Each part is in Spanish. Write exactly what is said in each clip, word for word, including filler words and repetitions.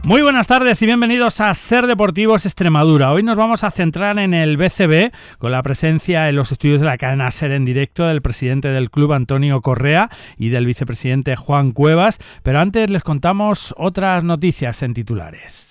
Muy buenas tardes y bienvenidos a Ser Deportivos Extremadura. Hoy nos vamos a centrar en el B C B con la presencia en los estudios de la cadena Ser en directo del presidente del club, Antonio Correa, y del vicepresidente Juan Cuevas. Pero antes les contamos otras noticias en titulares.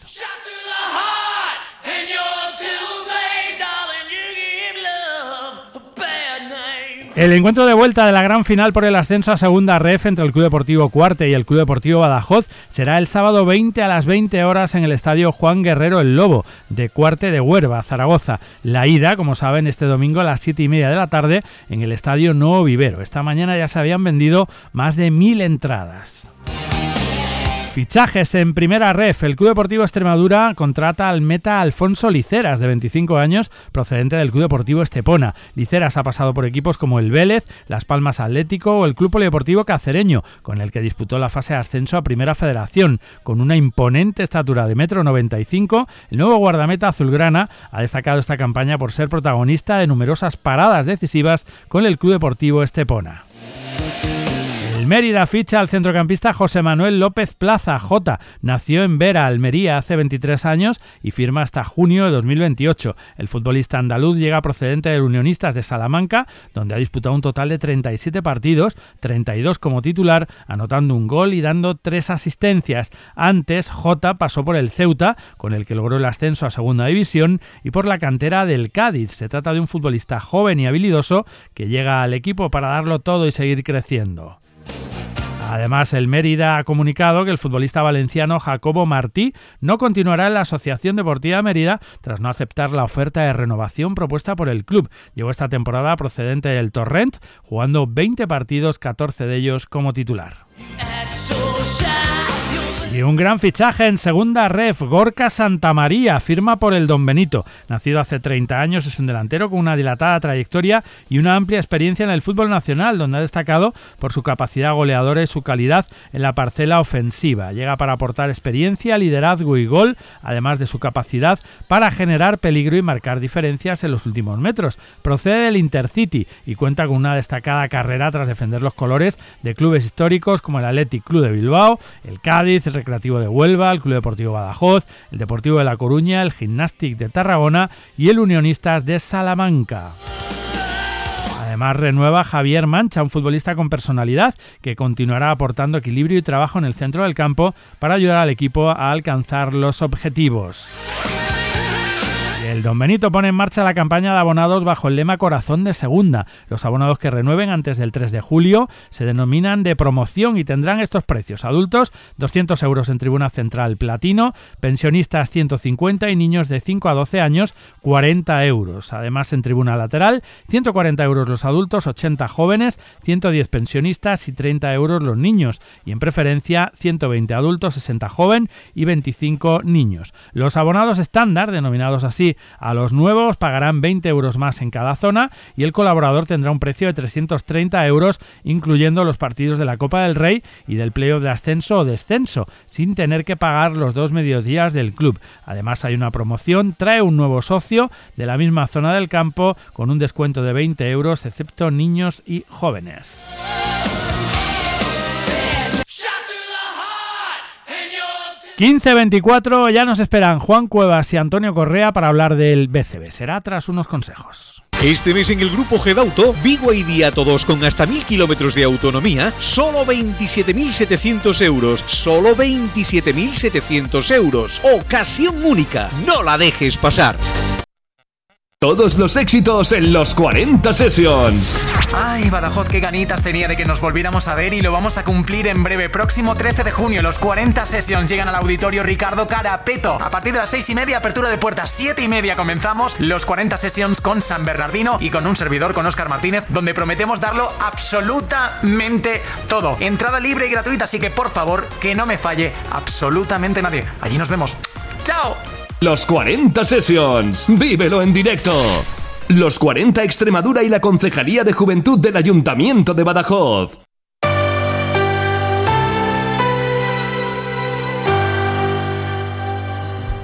El encuentro de vuelta de la gran final por el ascenso a Segunda Ref entre el Club Deportivo Cuarte y el Club Deportivo Badajoz será el sábado veinte a las veinte horas en el estadio Juan Guerrero El Lobo de Cuarte de Huerva, Zaragoza. La ida, como saben, este domingo a las siete y media de la tarde en el estadio Nuevo Vivero. Esta mañana ya se habían vendido más de mil entradas. Fichajes en Primera Ref. El Club Deportivo Extremadura contrata al meta Alfonso Liceras, de veinticinco años, procedente del Club Deportivo Estepona. Liceras ha pasado por equipos como el Vélez, Las Palmas Atlético o el Club Polideportivo Cacereño, con el que disputó la fase de ascenso a Primera Federación. Con una imponente estatura de metro noventa y cinco, el nuevo guardameta azulgrana ha destacado esta campaña por ser protagonista de numerosas paradas decisivas con el Club Deportivo Estepona. El Mérida ficha al centrocampista José Manuel López Plaza, Jota. Nació en Vera, Almería, hace veintitrés años y firma hasta junio de dos mil veintiocho. El futbolista andaluz llega procedente del Unionistas de Salamanca, donde ha disputado un total de treinta y siete partidos, treinta y dos como titular, anotando un gol y dando tres asistencias. Antes, Jota pasó por el Ceuta, con el que logró el ascenso a Segunda División, y por la cantera del Cádiz. Se trata de un futbolista joven y habilidoso que llega al equipo para darlo todo y seguir creciendo. Además, el Mérida ha comunicado que el futbolista valenciano Jacobo Martí no continuará en la Asociación Deportiva Mérida tras no aceptar la oferta de renovación propuesta por el club. Llegó esta temporada procedente del Torrent, jugando veinte partidos, catorce de ellos como titular. Y un gran fichaje en Segunda Ref. Gorka Santamaría firma por el Don Benito. Nacido hace treinta años, es un delantero con una dilatada trayectoria y una amplia experiencia en el fútbol nacional, donde ha destacado por su capacidad goleadora y su calidad en la parcela ofensiva. Llega para aportar experiencia, liderazgo y gol, además de su capacidad para generar peligro y marcar diferencias en los últimos metros. Procede del Intercity y cuenta con una destacada carrera tras defender los colores de clubes históricos como el Athletic Club de Bilbao, el Cádiz, el Recreativo de Huelva, el Club Deportivo Badajoz, el Deportivo de La Coruña, el Gimnàstic de Tarragona y el Unionistas de Salamanca. Además, renueva Javier Mancha, un futbolista con personalidad que continuará aportando equilibrio y trabajo en el centro del campo para ayudar al equipo a alcanzar los objetivos. El Don Benito pone en marcha la campaña de abonados bajo el lema Corazón de Segunda. Los abonados que renueven antes del tres de julio se denominan de promoción y tendrán estos precios: adultos doscientos euros en tribuna central platino, pensionistas ciento cincuenta y niños de cinco a doce años cuarenta euros. Además, en tribuna lateral ciento cuarenta euros los adultos, ochenta jóvenes, ciento diez pensionistas y treinta euros los niños. Y en preferencia ciento veinte adultos, sesenta joven y veinticinco niños. Los abonados estándar, denominados así a los nuevos, pagarán veinte euros más en cada zona y el colaborador tendrá un precio de trescientos treinta euros, incluyendo los partidos de la Copa del Rey y del playoff de ascenso o descenso, sin tener que pagar los dos mediodías del club. Además, hay una promoción: trae un nuevo socio de la misma zona del campo con un descuento de veinte euros, excepto niños y jóvenes. quince veinticuatro, ya nos esperan Juan Cuevas y Antonio Correa para hablar del B C B. Será tras unos consejos. Este mes en el Grupo Gedauto, Vigo y Día Todos con hasta mil kilómetros de autonomía, solo veintisiete mil setecientos euros. Solo veintisiete mil setecientos euros. Ocasión única. No la dejes pasar. Todos los éxitos en los cuarenta Sessions. Ay, Badajoz, qué ganitas tenía de que nos volviéramos a ver y lo vamos a cumplir en breve. Próximo trece de junio, los cuarenta Sessions llegan al auditorio Ricardo Carapeto. A partir de las seis y media, apertura de puertas, siete y media comenzamos los cuarenta Sessions con San Bernardino y con un servidor, con Óscar Martínez, donde prometemos darlo absolutamente todo. Entrada libre y gratuita, así que por favor, que no me falle absolutamente nadie. Allí nos vemos. ¡Chao! Los cuarenta Sessions. Vívelo en directo. Los cuarenta Extremadura y la Concejalía de Juventud del Ayuntamiento de Badajoz.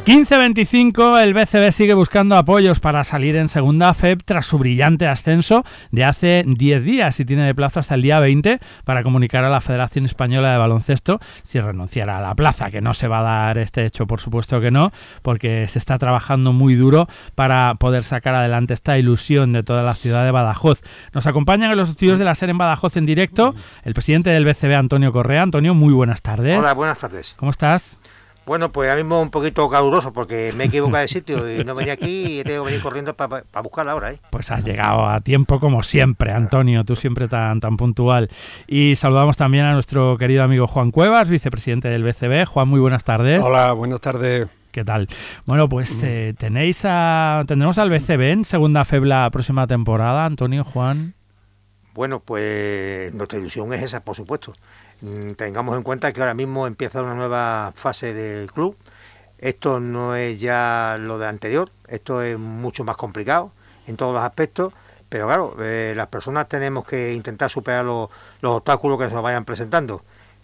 quince veinticinco, el B C B sigue buscando apoyos para salir en segunda F E B tras su brillante ascenso de hace diez días y tiene de plazo hasta el día veinte para comunicar a la Federación Española de Baloncesto si renunciará a la plaza, que no se va a dar este hecho, por supuesto que no, porque se está trabajando muy duro para poder sacar adelante esta ilusión de toda la ciudad de Badajoz. Nos acompañan en los estudios de la SER en Badajoz en directo el presidente del B C B, Antonio Correa. Antonio, muy buenas tardes. Hola, buenas tardes. ¿Cómo estás? Bueno, pues ahora mismo un poquito caluroso porque me he equivocado de sitio y no venía aquí y tengo que venir corriendo para pa buscarla ahora, ¿eh? Pues has llegado a tiempo como siempre, Antonio, tú siempre tan, tan puntual. Y saludamos también a nuestro querido amigo Juan Cuevas, vicepresidente del B C B. Juan, muy buenas tardes. Hola, buenas tardes. ¿Qué tal? Bueno, pues eh, tenéis a, tendremos al B C B en segunda F E B la próxima temporada, Antonio, Juan. Bueno, pues nuestra ilusión es esa, por supuesto. Tengamos en cuenta que ahora mismo empieza una nueva fase del club. Esto no es ya lo de anterior, esto es mucho más complicado en todos los aspectos, pero claro, eh, las personas tenemos que intentar superar los, los obstáculos que se nos vayan presentando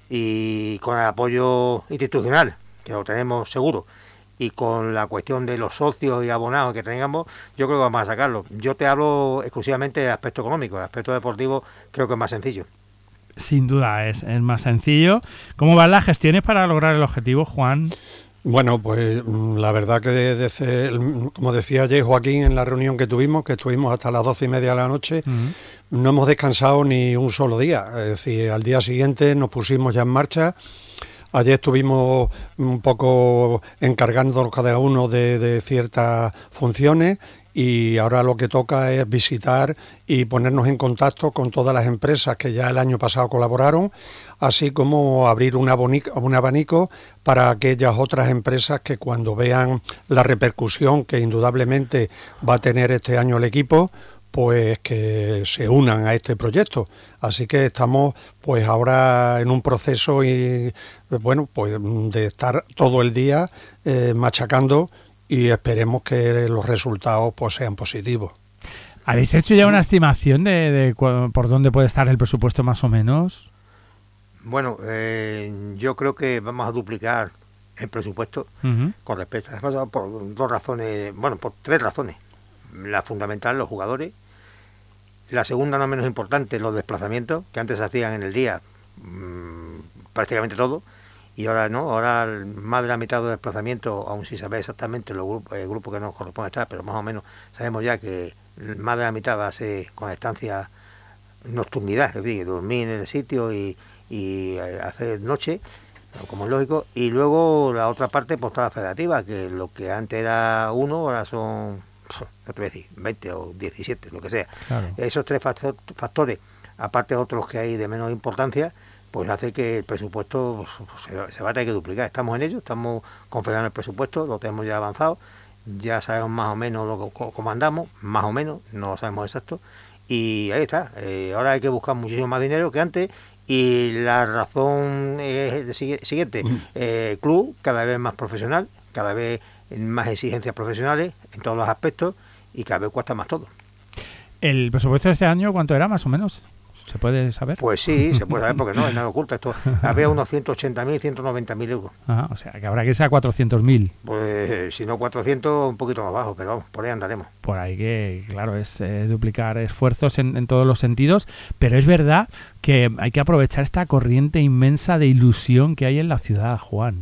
y con el apoyo institucional, que lo tenemos seguro, y con la cuestión de los socios y abonados que tengamos, yo creo que vamos a sacarlo. Yo te hablo exclusivamente de aspecto económico, el aspecto deportivo creo que es más sencillo. Sin duda, es, es más sencillo. ¿Cómo van las gestiones para lograr el objetivo, Juan? Bueno, pues la verdad que desde, como decía ayer Joaquín en la reunión que tuvimos, que estuvimos hasta las doce y media de la noche, uh-huh. no hemos descansado ni un solo día. Es decir, al día siguiente nos pusimos ya en marcha. Ayer estuvimos un poco encargándonos cada uno de, de ciertas funciones y ahora lo que toca es visitar y ponernos en contacto con todas las empresas que ya el año pasado colaboraron, así como abrir un abanico, un abanico para aquellas otras empresas que cuando vean la repercusión que indudablemente va a tener este año el equipo, pues que se unan a este proyecto. Así que estamos pues ahora en un proceso y bueno, pues de estar todo el día eh, machacando y esperemos que los resultados pues sean positivos. ¿Habéis hecho ya una estimación de, de cu- por dónde puede estar el presupuesto más o menos? Bueno, eh, yo creo que vamos a duplicar el presupuesto uh-huh. con respecto a por dos razones, bueno, por tres razones. La fundamental, los jugadores. La segunda, no menos importante, los desplazamientos, que antes se hacían en el día mmm, prácticamente todo, y ahora no, ahora más de la mitad de los desplazamientos, aún sin saber exactamente los grupos, el grupo que nos corresponde estar, pero más o menos sabemos ya que más de la mitad va a ser con estancia nocturnidad, es decir, dormir en el sitio y, y hacer noche, como es lógico, y luego la otra parte, pues toda la federativa, que lo que antes era uno, ahora son, no te voy a decir, veinte o diecisiete, lo que sea. Claro. Esos tres factor, factores, aparte de otros que hay de menor importancia, pues hace que el presupuesto se, se va a tener que duplicar. Estamos en ello, estamos configurando el presupuesto, lo tenemos ya avanzado, ya sabemos más o menos lo que comandamos, más o menos, no lo sabemos exacto, y ahí está. Eh, ahora hay que buscar muchísimo más dinero que antes, y la razón es el siguiente, eh, el club cada vez más profesional, cada vez más exigencias profesionales en todos los aspectos, y cada vez cuesta más todo. ¿El presupuesto de este año cuánto era más o menos? ¿Se puede saber? Pues sí, se puede saber porque no es nada oculto. Esto había unos ciento ochenta mil, ciento noventa mil euros. Ajá, o sea, que habrá que irse a cuatrocientos mil. Pues si no cuatrocientos, un poquito más bajo, pero vamos, por ahí andaremos. Por ahí que, claro, es eh, duplicar esfuerzos en, en todos los sentidos, pero es verdad que hay que aprovechar esta corriente inmensa de ilusión que hay en la ciudad, Juan.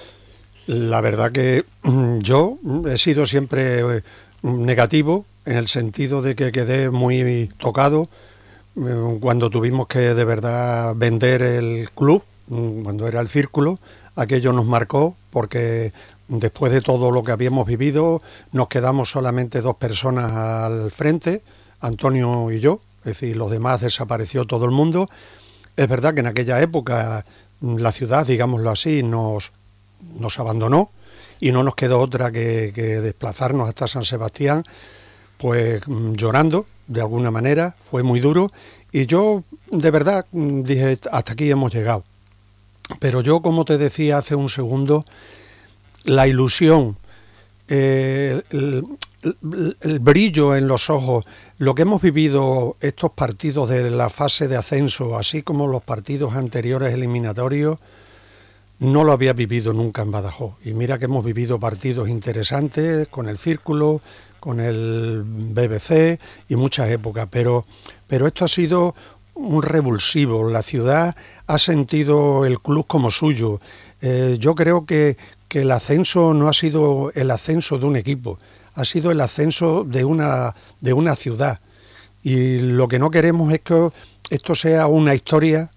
La verdad que yo he sido siempre negativo en el sentido de que quedé muy tocado cuando tuvimos que de verdad vender el club, cuando era el Círculo. Aquello nos marcó porque después de todo lo que habíamos vivido nos quedamos solamente dos personas al frente, Antonio y yo, es decir, los demás desapareció todo el mundo. Es verdad que en aquella época la ciudad, digámoslo así, nos, nos abandonó y no nos quedó otra que, que desplazarnos hasta San Sebastián, pues llorando de alguna manera, fue muy duro y yo de verdad dije hasta aquí hemos llegado. Pero yo, como te decía hace un segundo, la ilusión, eh, el, el, el brillo en los ojos, lo que hemos vivido estos partidos de la fase de ascenso, así como los partidos anteriores eliminatorios, no lo había vivido nunca en Badajoz. Y mira que hemos vivido partidos interesantes con el Círculo, con el B B C y muchas épocas, pero, pero esto ha sido un revulsivo. La ciudad ha sentido el club como suyo. Eh, yo creo que, que el ascenso no ha sido el ascenso de un equipo, ha sido el ascenso de una, de una ciudad. Y lo que no queremos es que esto sea una historia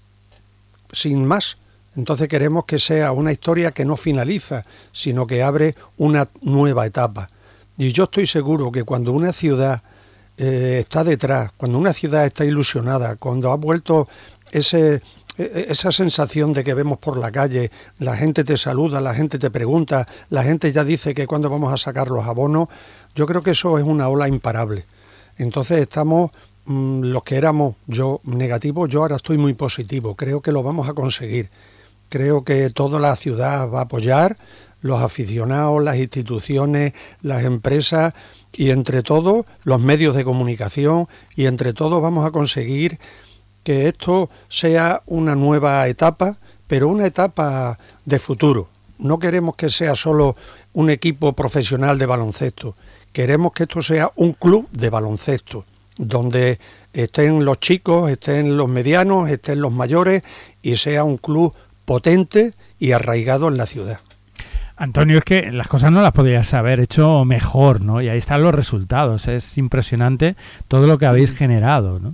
sin más. Entonces queremos que sea una historia que no finaliza, sino que abre una nueva etapa. Y yo estoy seguro que cuando una ciudad eh, está detrás, cuando una ciudad está ilusionada, cuando ha vuelto ese, esa sensación de que vemos por la calle, la gente te saluda, la gente te pregunta, la gente ya dice que cuándo vamos a sacar los abonos, yo creo que eso es una ola imparable. Entonces estamos, mmm, los que éramos yo negativos, yo ahora estoy muy positivo, creo que lo vamos a conseguir. Creo que toda la ciudad va a apoyar, los aficionados, las instituciones, las empresas y entre todos los medios de comunicación y entre todos vamos a conseguir que esto sea una nueva etapa, pero una etapa de futuro. No queremos que sea solo un equipo profesional de baloncesto, queremos que esto sea un club de baloncesto, donde estén los chicos, estén los medianos, estén los mayores y sea un club potente y arraigado en la ciudad. Antonio, es que las cosas no las podrías haber hecho mejor, ¿no? Y ahí están los resultados. Es impresionante todo lo que habéis generado, ¿no?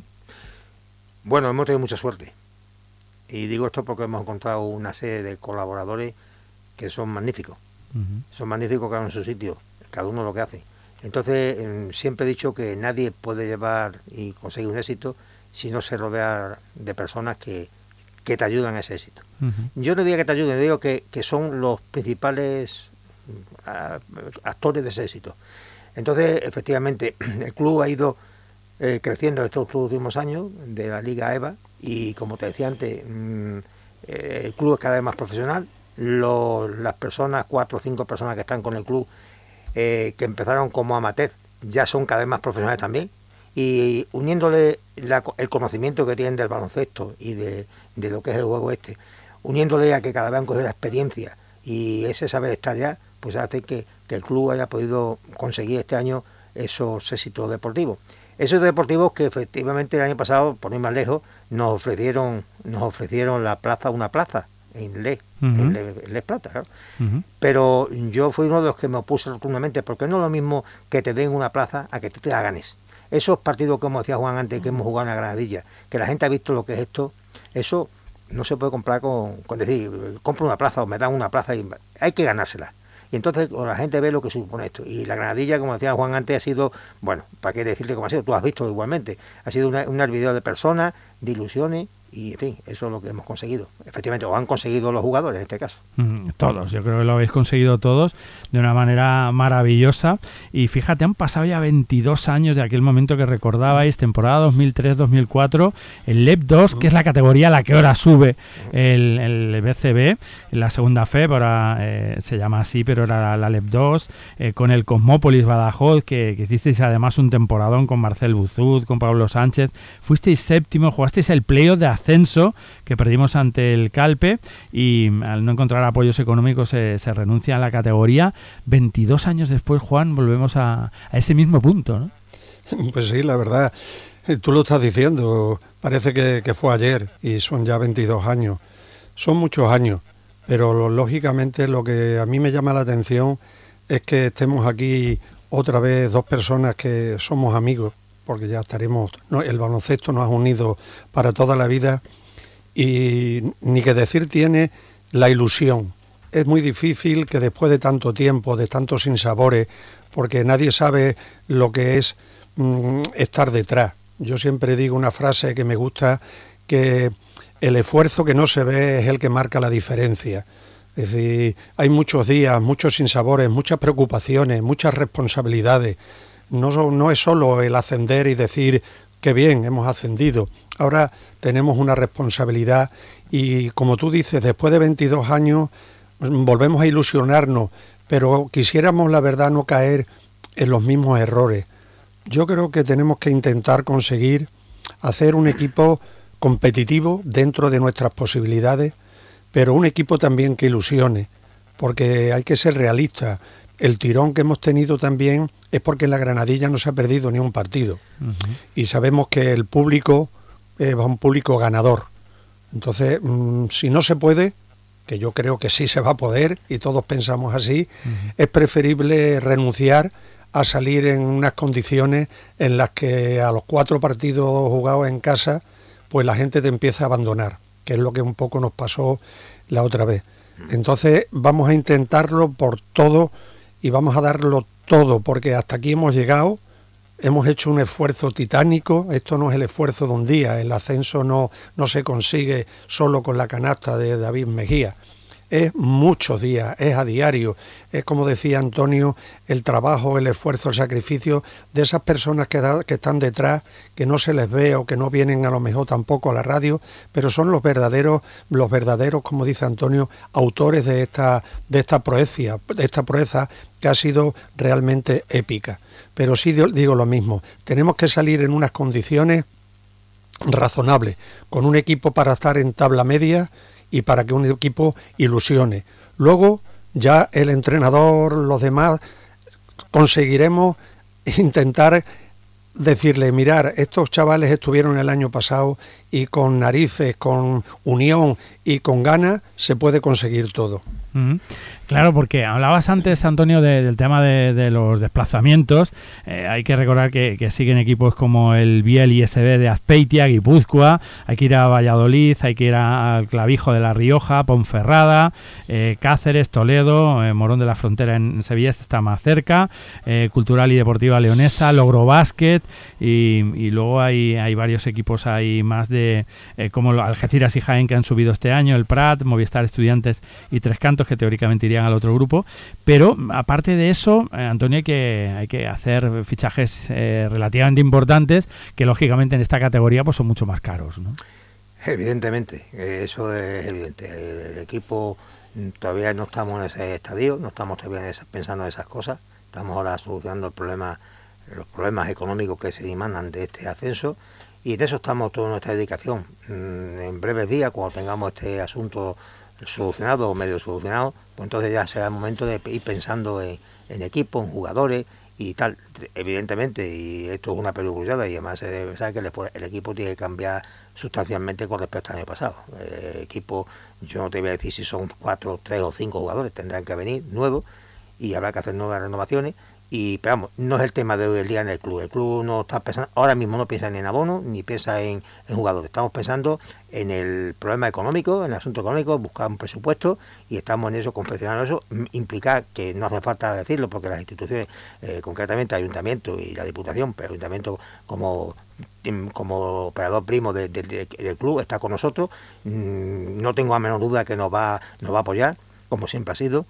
Bueno, hemos tenido mucha suerte. Y digo esto porque hemos encontrado una serie de colaboradores que son magníficos. Uh-huh. Son magníficos cada uno en su sitio, cada uno lo que hace. Entonces, eh, siempre he dicho que nadie puede llevar y conseguir un éxito si no se rodea de personas que, que te ayudan a ese éxito. Uh-huh. Yo no digo que te ayuden, digo que, que son los principales uh, actores de ese éxito. Entonces, efectivamente, el club ha ido eh, creciendo estos últimos años de la Liga EVA y, como te decía antes, mmm, eh, el club es cada vez más profesional. Los, las personas, cuatro o cinco personas que están con el club, eh, que empezaron como amateur, ya son cada vez más profesionales también. Y uniéndole la, el conocimiento que tienen del baloncesto y de, de lo que es el juego este, uniéndole a que cada vez han cogido la experiencia y ese saber estar ya, pues hace que, que el club haya podido conseguir este año esos éxitos deportivos. Esos deportivos que efectivamente el año pasado, por ir más lejos, nos ofrecieron nos ofrecieron la plaza, una plaza en Les, uh-huh. en Les, en Les Plata, claro. Uh-huh. Pero yo fui uno de los que me opuse rotundamente, porque no es lo mismo que te den una plaza a que tú te la ganes. Esos partidos, como decía Juan antes, que hemos jugado en la Granadilla, que la gente ha visto lo que es esto, eso no se puede comprar con, con decir, compro una plaza o me dan una plaza, y hay que ganársela. Y entonces la gente ve lo que supone esto. Y la Granadilla, como decía Juan antes, ha sido, bueno, ¿para qué decirte cómo ha sido? Tú has visto igualmente. Ha sido una, un hervidero de personas, de ilusiones, y en fin, eso es lo que hemos conseguido. Efectivamente, o han conseguido los jugadores en este caso. Mm, todos, yo creo que lo habéis conseguido todos de una manera maravillosa. Y fíjate, han pasado ya veintidós años de aquel momento que recordabais, temporada dos mil tres dos mil cuatro, el L E P dos, que es la categoría a la que ahora sube el, el B C B, la segunda F E B, ahora eh, se llama así, pero era la, la L E P dos, eh, con el Cosmópolis Badajoz, que, que hicisteis además un temporadón con Marcel Buzud, con Pablo Sánchez, fuisteis séptimo, jugasteis el playoff de ascenso que perdimos ante el Calpe y al no encontrar apoyos económicos se, se renuncia a la categoría. veintidós años después, Juan, volvemos a, a ese mismo punto, ¿no? Pues sí, la verdad, tú lo estás diciendo, parece que, que fue ayer y son ya veintidós años. Son muchos años, pero lo, lógicamente lo que a mí me llama la atención es que estemos aquí otra vez dos personas que somos amigos, porque ya estaremos, no, el baloncesto nos ha unido para toda la vida y ni que decir tiene la ilusión. Es muy difícil que después de tanto tiempo, de tantos sinsabores, porque nadie sabe lo que es mm, estar detrás. Yo siempre digo una frase que me gusta, que el esfuerzo que no se ve es el que marca la diferencia. Es decir, hay muchos días, muchos sinsabores, muchas preocupaciones, muchas responsabilidades. No, no es solo el ascender y decir que bien, hemos ascendido. Ahora tenemos una responsabilidad y, como tú dices, después de veintidós años volvemos a ilusionarnos, pero quisiéramos, la verdad, no caer en los mismos errores. Yo creo que tenemos que intentar conseguir hacer un equipo competitivo dentro de nuestras posibilidades, pero un equipo también que ilusione, porque hay que ser realistas. El tirón que hemos tenido también es porque en la Granadilla no se ha perdido ni un partido. Uh-huh. Y sabemos que el público es un público ganador. Entonces, mmm, si no se puede, que yo creo que sí se va a poder, y todos pensamos así, uh-huh. es preferible renunciar a salir en unas condiciones en las que a los cuatro partidos jugados en casa, pues la gente te empieza a abandonar, que es lo que un poco nos pasó la otra vez. Entonces, vamos a intentarlo por todo y vamos a darlo todo, porque hasta aquí hemos llegado, hemos hecho un esfuerzo titánico. Esto no es el esfuerzo de un día, el ascenso no, no se consigue solo con la canasta de David Mejía, es muchos días, es a diario, es como decía Antonio, el trabajo, el esfuerzo, el sacrificio de esas personas que, da, que están detrás, que no se les ve o que no vienen a lo mejor tampoco a la radio, pero son los verdaderos, los verdaderos, como dice Antonio, autores de esta, de esta proeza, de esta proeza que ha sido realmente épica. Pero sí digo lo mismo, tenemos que salir en unas condiciones razonables, con un equipo para estar en tabla media y para que un equipo ilusione. Luego ya el entrenador, los demás, conseguiremos intentar decirle, mirar, estos chavales estuvieron el año pasado y con narices, con unión y con ganas se puede conseguir todo. Mm-hmm. Claro, porque hablabas antes, Antonio, de, del tema de, de los desplazamientos. Eh, hay que recordar que, que siguen equipos como el Biel I S B de Azpeitia, Guipúzcoa. Hay que ir a Valladolid, hay que ir a, al Clavijo de La Rioja, Ponferrada, eh, Cáceres, Toledo, eh, Morón de la Frontera en Sevilla está más cerca, eh, Cultural y Deportiva Leonesa, Logro Básquet, y, y luego hay, hay varios equipos ahí más de eh, como Algeciras y Jaén que han subido este año, el Prat, Movistar Estudiantes y Tres Cantos, que teóricamente irían al otro grupo, pero aparte de eso, eh, Antonio, hay que, hay que hacer fichajes eh, relativamente importantes que lógicamente en esta categoría pues son mucho más caros, ¿no? Evidentemente, eso es evidente. El, el equipo todavía no estamos en ese estadio, no estamos todavía en esa, pensando en esas cosas, estamos ahora solucionando el problema, los problemas económicos que se demandan de este ascenso, y de eso estamos toda nuestra dedicación. En breves días, cuando tengamos este asunto solucionado o medio solucionado, pues entonces ya será el momento de ir pensando en, en equipo, en jugadores y tal, evidentemente, y esto es una perogrullada, y además se debe saber que el, el equipo tiene que cambiar sustancialmente con respecto al año pasado. El equipo, yo no te voy a decir si son cuatro, tres o cinco jugadores, tendrán que venir nuevos y habrá que hacer nuevas renovaciones. Y, pero vamos, no es el tema de hoy el día en el club. El club no está pensando, ahora mismo no piensa ni en abono, ni piensa en, en jugadores. Estamos pensando en el problema económico, en el asunto económico, buscar un presupuesto, y estamos en eso, confeccionando eso. Implica que no hace falta decirlo, porque las instituciones, eh, concretamente el Ayuntamiento y la Diputación, pero el Ayuntamiento como como operador primo de, de, de, del club está con nosotros. No tengo a menor duda que nos va, nos va a apoyar, como siempre ha sido.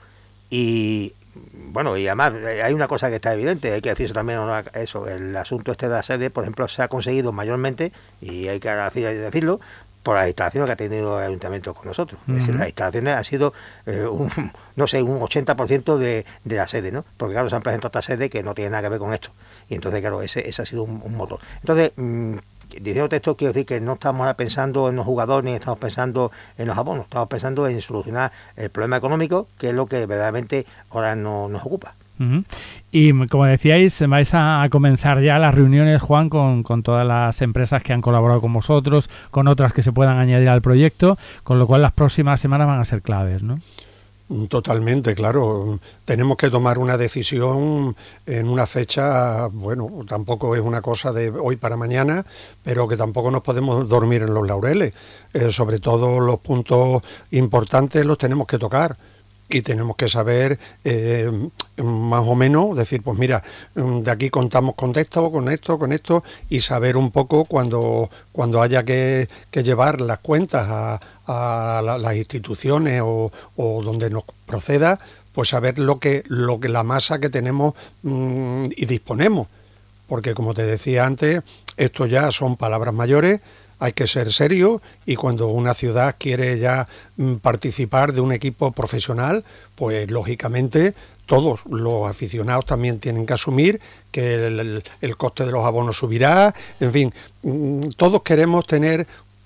Y bueno, y además hay una cosa que está evidente, hay que decirse también eso, el asunto este de la sede, por ejemplo, se ha conseguido mayormente, y hay que decirlo, por las instalaciones que ha tenido el Ayuntamiento con nosotros. Uh-huh. Es decir, las instalaciones han sido, eh, un, no sé, un ochenta por ciento de, de la sede, ¿no? Porque claro, se han presentado otras sedes que no tienen nada que ver con esto. Y entonces, claro, ese, ese ha sido un, un motor. Entonces, mmm, diciéndote esto, quiero decir que no estamos pensando en los jugadores ni estamos pensando en los abonos, estamos pensando en solucionar el problema económico, que es lo que verdaderamente ahora no, nos ocupa. Uh-huh. Y como decíais, vais a comenzar ya las reuniones, Juan, con, con todas las empresas que han colaborado con vosotros, con otras que se puedan añadir al proyecto, con lo cual las próximas semanas van a ser claves, ¿no? Totalmente, claro. Tenemos que tomar una decisión en una fecha, bueno, tampoco es una cosa de hoy para mañana, pero que tampoco nos podemos dormir en los laureles. Eh, sobre todo los puntos importantes los tenemos que tocar. Y tenemos que saber eh, más o menos, decir, pues mira, de aquí contamos con esto, con esto, con esto, y saber un poco cuando, cuando haya que, que llevar las cuentas a, a la, las instituciones o, o donde nos proceda, pues saber lo que, lo que la masa que tenemos mmm, y disponemos. Porque como te decía antes, esto ya son palabras mayores. Hay que ser serio, y cuando una ciudad quiere ya participar de un equipo profesional, pues lógicamente todos los aficionados también tienen que asumir que el, el, el coste de los abonos subirá. En fin, todos queremos tener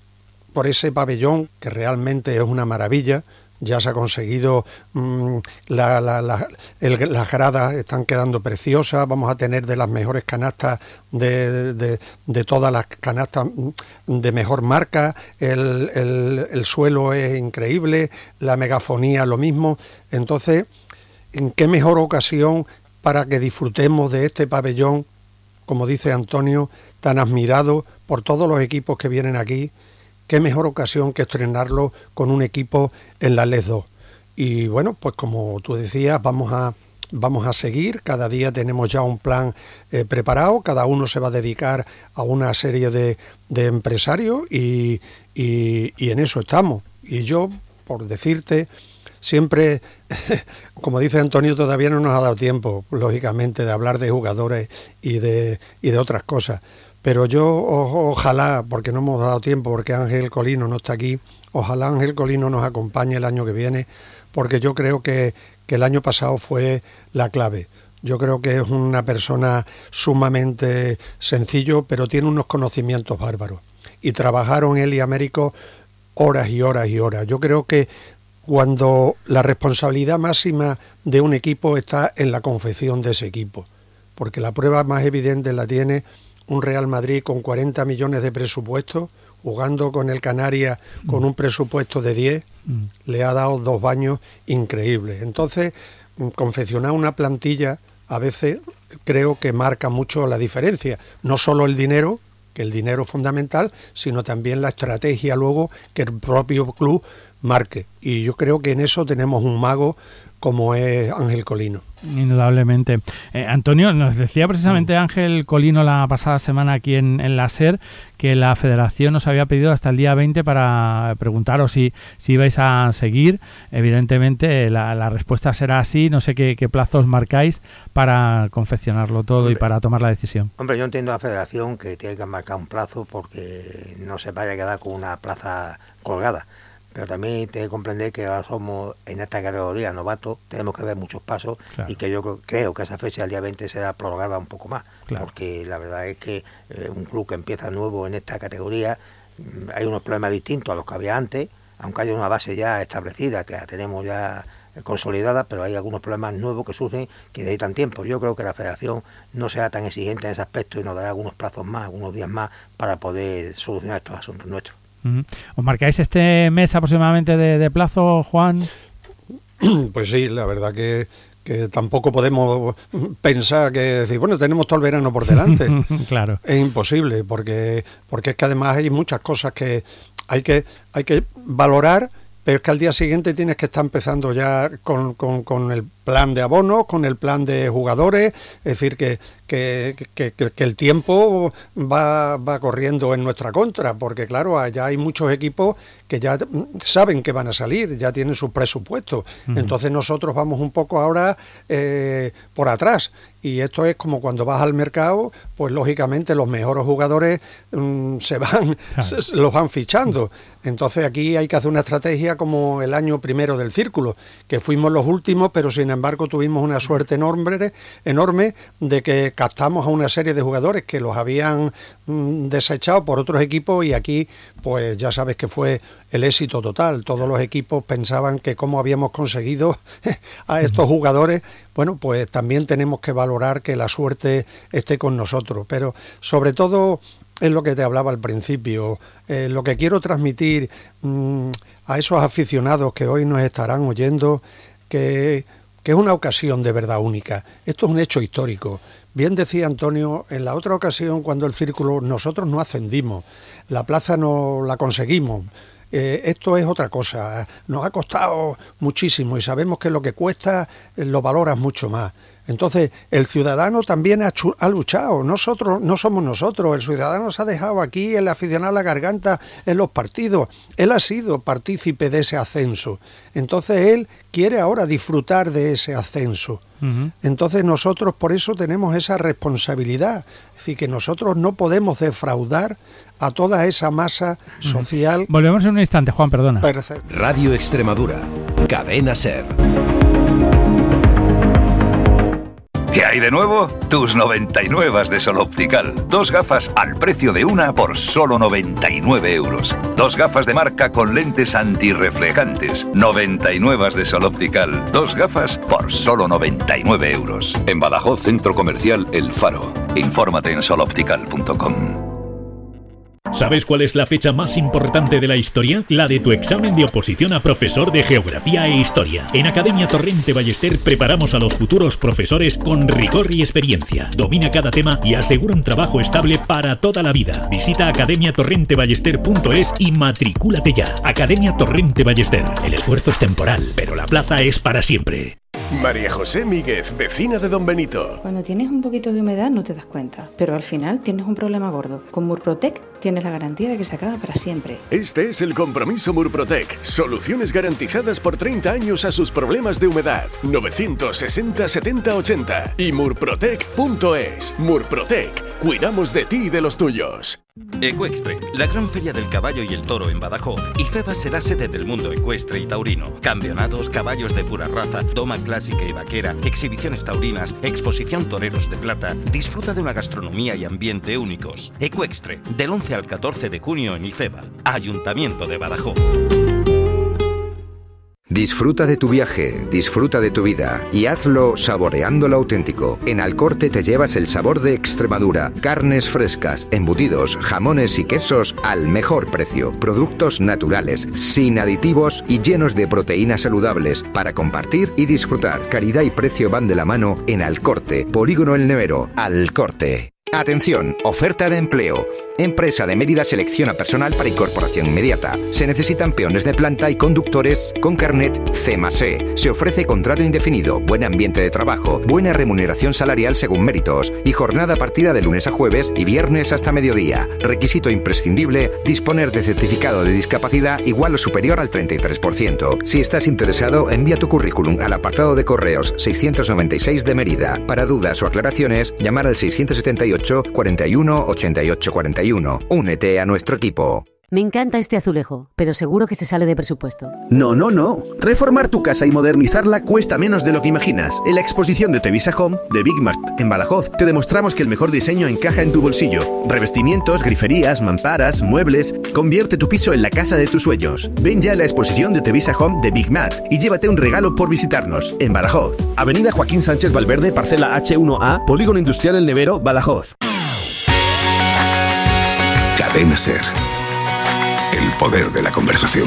por ese pabellón, que realmente es una maravilla. Ya se ha conseguido, mmm, la, la, la, el, las gradas están quedando preciosas, vamos a tener de las mejores canastas, de, de, de todas las canastas de mejor marca, el, el, el suelo es increíble, la megafonía lo mismo. Entonces, ¿en qué mejor ocasión para que disfrutemos de este pabellón, como dice Antonio, tan admirado por todos los equipos que vienen aquí? Qué mejor ocasión que estrenarlo con un equipo en la L E S dos. Y bueno, pues como tú decías, vamos a, vamos a seguir. Cada día tenemos ya un plan eh, preparado. Cada uno se va a dedicar a una serie de, de empresarios y, y, y en eso estamos. Y yo, por decirte, siempre, como dice Antonio, todavía no nos ha dado tiempo, lógicamente, de hablar de jugadores y de, y de otras cosas. Pero yo o, ojalá, porque no hemos dado tiempo, porque Ángel Colino no está aquí, ojalá Ángel Colino nos acompañe el año que viene, porque yo creo que, que el año pasado fue la clave. Yo creo que es una persona sumamente sencillo, pero tiene unos conocimientos bárbaros. Y trabajaron él y Américo horas y horas y horas. Yo creo que cuando la responsabilidad máxima de un equipo está en la confección de ese equipo, porque la prueba más evidente la tiene un Real Madrid con cuarenta millones de presupuesto, jugando con el Canarias con un presupuesto de diez, mm. le ha dado dos baños increíbles. Entonces, confeccionar una plantilla a veces creo que marca mucho la diferencia. No solo el dinero, que el dinero es fundamental, sino también la estrategia luego que el propio club marque. Y yo creo que en eso tenemos un mago como es Ángel Colino. Indudablemente. Eh, Antonio, nos decía precisamente Ángel Colino la pasada semana aquí en, en la SER que la Federación nos había pedido hasta el día veinte para preguntaros si, si ibais a seguir. Evidentemente la, la respuesta será sí. No sé qué, qué plazos marcáis para confeccionarlo todo. Hombre, y para tomar la decisión. Hombre, yo entiendo a la Federación que tiene que marcar un plazo porque no se vaya a quedar con una plaza colgada. Pero también te comprender que ahora somos en esta categoría novatos, tenemos que ver muchos pasos, claro. Y que yo creo que esa fecha, el día veinte, será prorrogada un poco más, claro. Porque la verdad es que eh, un club que empieza nuevo en esta categoría, hay unos problemas distintos a los que había antes, aunque haya una base ya establecida, que la tenemos ya consolidada, pero hay algunos problemas nuevos que surgen que necesitan tiempo. Yo creo que la Federación no será tan exigente en ese aspecto y nos dará algunos plazos más, algunos días más, para poder solucionar estos asuntos nuestros. Uh-huh. ¿Os marcáis este mes aproximadamente de, de plazo, Juan? Pues sí, la verdad que, que tampoco podemos pensar que decir, bueno, tenemos todo el verano por delante. Claro. Es imposible, porque, porque es que además hay muchas cosas que hay que, hay que valorar, pero es que al día siguiente tienes que estar empezando ya con, con, con el plan de abonos, con el plan de jugadores, es decir, que, que, que, que, que el tiempo va, va corriendo en nuestra contra, porque claro, allá hay muchos equipos que ya saben que van a salir, ya tienen sus presupuestos, uh-huh. Entonces nosotros vamos un poco ahora eh, por atrás, y esto es como cuando vas al mercado, pues lógicamente los mejores jugadores um, se van, claro. se, los van fichando, entonces aquí hay que hacer una estrategia como el año primero del círculo, que fuimos los últimos, pero sin embargo tuvimos una suerte enorme, enorme de que captamos a una serie de jugadores que los habían mm, desechado por otros equipos, y aquí pues ya sabes que fue el éxito total. Todos los equipos pensaban que cómo habíamos conseguido a estos jugadores. Bueno, pues también tenemos que valorar que la suerte esté con nosotros, pero sobre todo es lo que te hablaba al principio, eh, lo que quiero transmitir mmm, a esos aficionados que hoy nos estarán oyendo, que, que es una ocasión de verdad única. Esto es un hecho histórico. Bien decía Antonio, en la otra ocasión, cuando el círculo, nosotros no ascendimos, la plaza no la conseguimos. Eh, esto es otra cosa, nos ha costado muchísimo y sabemos que lo que cuesta eh, lo valoras mucho más. Entonces, el ciudadano también ha, chu- ha luchado, nosotros no somos nosotros, el ciudadano se ha dejado aquí, el aficionado a la garganta en los partidos, él ha sido partícipe de ese ascenso, entonces él quiere ahora disfrutar de ese ascenso. Uh-huh. Entonces nosotros por eso tenemos esa responsabilidad, es decir, que nosotros no podemos defraudar a toda esa masa social. Volvemos en un instante, Juan, perdona. Perfecto. Radio Extremadura, Cadena SER. ¿Qué hay de nuevo? Tus noventa y nueve de Sol Optical. Dos gafas al precio de una por solo noventa y nueve euros. Dos gafas de marca con lentes antirreflejantes. noventa y nueve de Sol Optical. Dos gafas por solo noventa y nueve euros. En Badajoz, Centro Comercial El Faro. Infórmate en sol optical punto com. ¿Sabes cuál es la fecha más importante de la historia? La de tu examen de oposición a profesor de Geografía e Historia. En Academia Torrente Ballester preparamos a los futuros profesores con rigor y experiencia. Domina cada tema y asegura un trabajo estable para toda la vida. Visita academia torrente ballester punto es y matricúlate ya. Academia Torrente Ballester. El esfuerzo es temporal, pero la plaza es para siempre. María José Míguez, vecina de Don Benito. Cuando tienes un poquito de humedad no te das cuenta, pero al final tienes un problema gordo. Con Murprotec tienes la garantía de que se acaba para siempre. Este es el compromiso Murprotec. Soluciones garantizadas por treinta años a sus problemas de humedad. novecientos sesenta setenta ochenta y murprotec punto es. Murprotec. Cuidamos de ti y de los tuyos. Ecuestre, la gran feria del caballo y el toro en Badajoz. IFEBA será sede del mundo ecuestre y taurino. Campeonatos, caballos de pura raza, doma clásica y vaquera, exhibiciones taurinas, exposición toreros de plata. Disfruta de una gastronomía y ambiente únicos. Ecuestre, del once al catorce de junio en IFEBA. Ayuntamiento de Badajoz. Disfruta de tu viaje, disfruta de tu vida y hazlo saboreando lo auténtico. En Alcorte te llevas el sabor de Extremadura, carnes frescas, embutidos, jamones y quesos al mejor precio. Productos naturales, sin aditivos y llenos de proteínas saludables para compartir y disfrutar. Calidad y precio van de la mano en Alcorte, Polígono El Nevero, Alcorte. Atención, oferta de empleo. Empresa de Mérida selecciona personal para incorporación inmediata. Se necesitan peones de planta y conductores con carnet C más E. Se ofrece contrato indefinido, buen ambiente de trabajo, buena remuneración salarial según méritos y jornada partida de lunes a jueves y viernes hasta mediodía. Requisito imprescindible, disponer de certificado de discapacidad igual o superior al treinta y tres por ciento. Si estás interesado, envía tu currículum al apartado de correos seiscientos noventa y seis de Mérida. Para dudas o aclaraciones, llamar al seiscientos setenta y ocho cuarenta y uno ochenta y ocho cuarenta y uno. Únete a nuestro equipo. Me encanta este azulejo, pero seguro que se sale de presupuesto. No, no, no. Reformar tu casa y modernizarla cuesta menos de lo que imaginas. En la exposición de Tevisa Home de Big Mart en Badajoz te demostramos que el mejor diseño encaja en tu bolsillo. Revestimientos, griferías, mamparas, muebles. Convierte tu piso en la casa de tus sueños. Ven ya a la exposición de Tevisa Home de Big Mart y llévate un regalo por visitarnos en Badajoz. Avenida Joaquín Sánchez Valverde, parcela hache uno a, Polígono Industrial El Nevero, Badajoz. Cadena Ser. El poder de la conversación.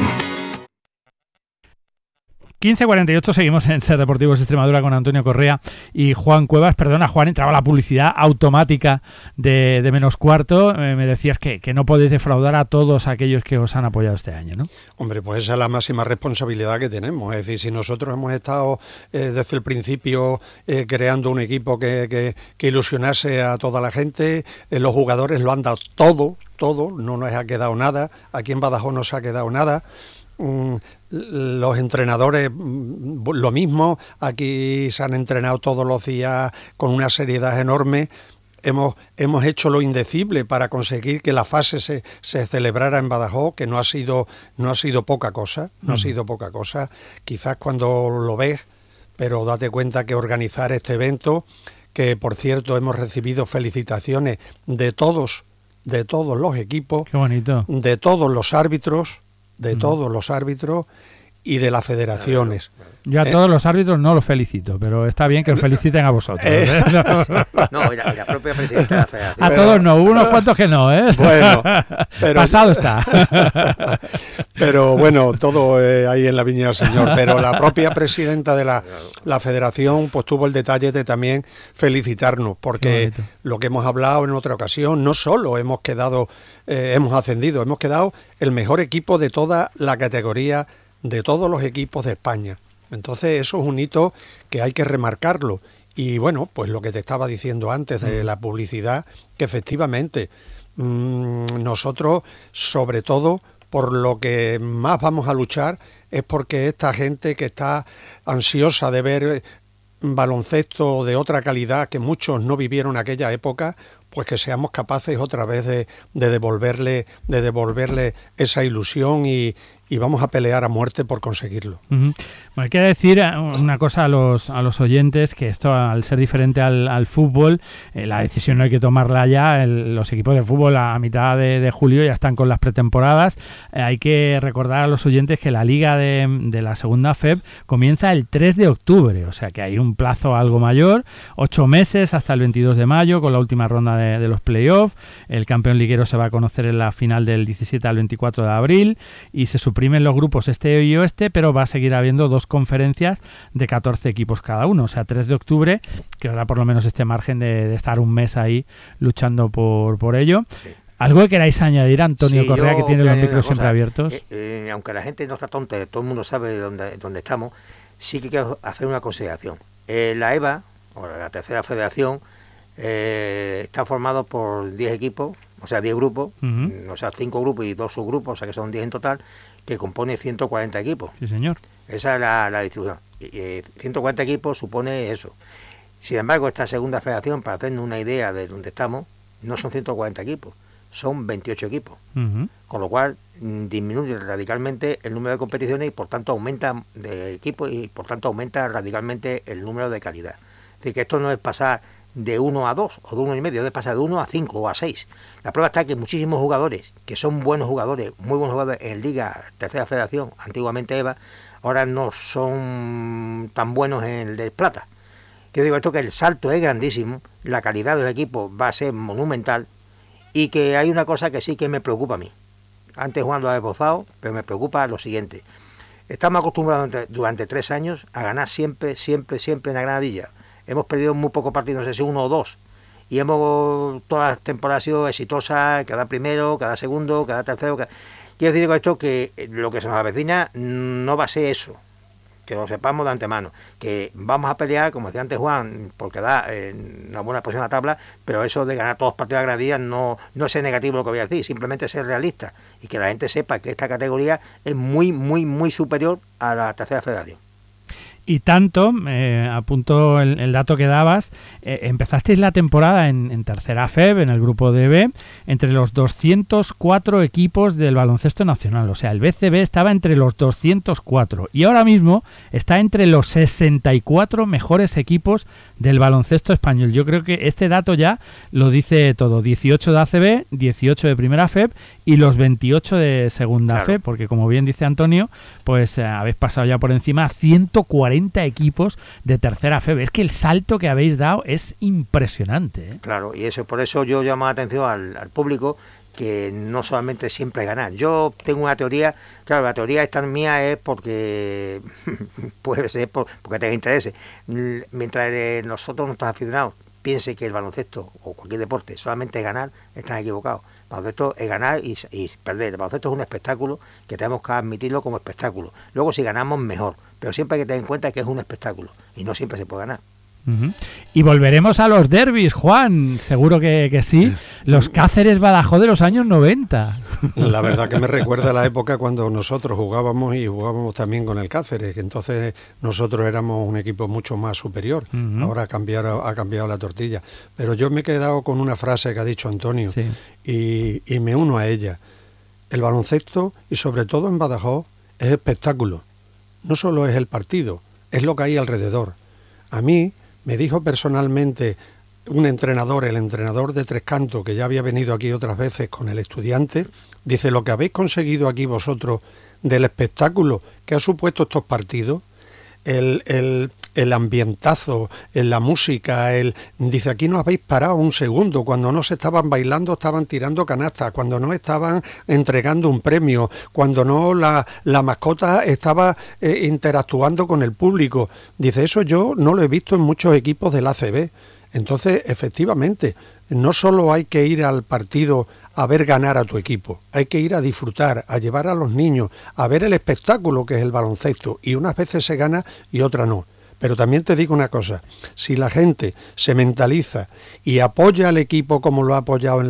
quince cuarenta y ocho, seguimos en Ser Deportivos Extremadura con Antonio Correa y Juan Cuevas. Perdona, Juan, entraba la publicidad automática de, de menos cuarto. Eh, me decías que, que no podéis defraudar a todos aquellos que os han apoyado este año, ¿no? Hombre, pues esa es la máxima responsabilidad que tenemos. Es decir, si nosotros hemos estado eh, desde el principio eh, creando un equipo que, que, que ilusionase a toda la gente, eh, los jugadores lo han dado todo, todo, no nos ha quedado nada. Aquí en Badajoz no se ha quedado nada. Mm, los entrenadores mm, lo mismo, aquí se han entrenado todos los días con una seriedad enorme. Hemos, hemos hecho lo indecible para conseguir que la fase se, se celebrara en Badajoz, que no ha sido, no ha sido poca cosa, no uh-huh. ha sido poca cosa. Quizás cuando lo ves, pero date cuenta que organizar este evento, que por cierto hemos recibido felicitaciones de todos, de todos los equipos, qué bonito, de todos los árbitros, de uh-huh. todos los árbitros y de las federaciones. Yo a eh, todos los árbitros no los felicito, pero está bien que os feliciten a vosotros. ¿eh? No, no la, la propia presidenta de la federación. A pero, todos no, hubo unos cuantos que no, ¿eh? Bueno, pero, pasado está. Pero bueno, todo eh, ahí en la viña del Señor. Pero la propia presidenta de la, la federación pues tuvo el detalle de también felicitarnos, porque lo que hemos hablado en otra ocasión, no solo hemos quedado, eh, hemos ascendido, hemos quedado el mejor equipo de toda la categoría, de todos los equipos de España. Entonces eso es un hito que hay que remarcarlo. Y bueno, pues lo que te estaba diciendo antes de la publicidad, que efectivamente mmm, nosotros, sobre todo, por lo que más vamos a luchar es porque esta gente que está ansiosa de ver baloncesto de otra calidad que muchos no vivieron aquella época, pues que seamos capaces otra vez de, de devolverle de devolverle esa ilusión y, y vamos a pelear a muerte por conseguirlo. Uh-huh. Bueno, hay que decir una cosa a los a los oyentes, que esto, al ser diferente al, al fútbol, eh, la decisión no hay que tomarla ya. El, los equipos de fútbol a, a mitad de, de julio ya están con las pretemporadas. Eh, hay que recordar a los oyentes que la liga de, de la segunda F E B comienza el tres de octubre, o sea que hay un plazo algo mayor, ocho meses hasta el veintidós de mayo, con la última ronda de, de los playoffs. El campeón liguero se va a conocer en la final del diecisiete al veinticuatro de abril y se suprimen los grupos este y oeste, pero va a seguir habiendo dos conferencias de catorce equipos cada uno, o sea, tres de octubre, que os da por lo menos este margen de, de estar un mes ahí luchando por, por ello. Sí. ¿Algo que queráis añadir, Antonio sí, Correa, que tiene los micros cosa, siempre abiertos? Eh, eh, aunque la gente no está tonta, todo el mundo sabe dónde, dónde estamos, sí que quiero hacer una consideración. Eh, la E V A, o la tercera federación, eh, está formado por diez equipos, o sea, diez grupos, uh-huh. o sea, cinco grupos y dos subgrupos, o sea que son diez en total, que compone ciento cuarenta equipos. Sí, señor. Esa es la, la distribución. Y, eh, ciento cuarenta equipos supone eso. Sin embargo, esta segunda federación, para hacernos una idea de dónde estamos, no son ciento cuarenta equipos, son veintiocho equipos. Uh-huh. Con lo cual, mm, disminuye radicalmente el número de competiciones y por tanto aumenta de equipos y por tanto aumenta radicalmente el número de calidad. Es decir, que esto no es pasar de uno a dos o de uno y medio, es pasar de uno a cinco o a seis. La prueba está que muchísimos jugadores, que son buenos jugadores, muy buenos jugadores en Liga, Tercera Federación, antiguamente E V A, ahora no son tan buenos en el de Plata. Yo digo esto, que el salto es grandísimo, la calidad del equipo va a ser monumental y que hay una cosa que sí que me preocupa a mí. Antes jugando a esbozado, pero me preocupa lo siguiente. Estamos acostumbrados durante, durante tres años a ganar siempre, siempre, siempre en la Granadilla. Hemos perdido muy pocos partidos, no sé si uno o dos. Y hemos, todas las temporadas ha sido exitosas, cada primero, cada segundo, cada tercero. Cada... Quiero decir con esto que lo que se nos avecina no va a ser eso, que lo sepamos de antemano, que vamos a pelear, como decía antes Juan, por quedar en una buena posición en la tabla, pero eso de ganar todos los partidos de granadilla no, no es negativo lo que voy a decir, simplemente ser realista y que la gente sepa que esta categoría es muy, muy, muy superior a la tercera federación. Y tanto, eh, apunto el, el dato que dabas, eh, empezasteis la temporada en, en tercera F E B, en el grupo D B, entre los doscientos cuatro equipos del baloncesto nacional. O sea, el B C B estaba entre los doscientos cuatro y ahora mismo está entre los sesenta y cuatro mejores equipos del baloncesto español. Yo creo que este dato ya lo dice todo. dieciocho de A C B, dieciocho de primera F E B y los veintiocho de segunda claro. F E B, porque como bien dice Antonio, pues eh, habéis pasado ya por encima ciento cuarenta equipos de tercera F E B. Es que el salto que habéis dado es impresionante, ¿eh? Claro, y eso por eso yo llamo la atención al, al público, que no solamente siempre ganar. Yo tengo una teoría, claro, la teoría esta mía es porque puede ser por, porque tenga interés. Mientras nosotros, nuestros aficionados, piensen que el baloncesto o cualquier deporte solamente es ganar, están equivocados. El baloncesto es ganar y, y perder. El baloncesto es un espectáculo que tenemos que admitirlo como espectáculo. Luego, si ganamos, mejor. Pero siempre hay que tener en cuenta que es un espectáculo y no siempre se puede ganar. Uh-huh. Y volveremos a los derbis, Juan, seguro que, que sí. Los Cáceres Badajoz de los años noventa. La verdad que me recuerda a la época cuando nosotros jugábamos y jugábamos también con el Cáceres, que entonces nosotros éramos un equipo mucho más superior. Uh-huh. Ahora ha cambiado, ha cambiado la tortilla. Pero yo me he quedado con una frase que ha dicho Antonio, sí. y, y me uno a ella. El baloncesto, y sobre todo en Badajoz, es espectáculo. No solo es el partido, es lo que hay alrededor. A mí me dijo personalmente un entrenador, el entrenador de Tres Cantos, que ya había venido aquí otras veces con el Estudiante, dice, lo que habéis conseguido aquí vosotros del espectáculo que ha supuesto estos partidos, el, el, el ambientazo, la música, el dice, aquí no habéis parado un segundo, cuando no se estaban bailando estaban tirando canastas, cuando no estaban entregando un premio, cuando no la, la mascota estaba eh, interactuando con el público. Dice, eso yo no lo he visto en muchos equipos del A C B. Entonces, efectivamente, no solo hay que ir al partido a ver ganar a tu equipo, hay que ir a disfrutar, a llevar a los niños, a ver el espectáculo que es el baloncesto, y unas veces se gana y otras no. Pero también te digo una cosa, si la gente se mentaliza y apoya al equipo como lo ha apoyado en la